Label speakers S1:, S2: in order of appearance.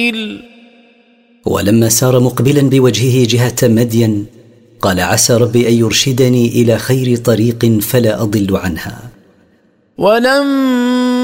S1: ولما سار مقبلا بوجهه جهة مدين قال عسى ربي أن يرشدني إلى خير طريق فلا أضل عنها.
S2: ولما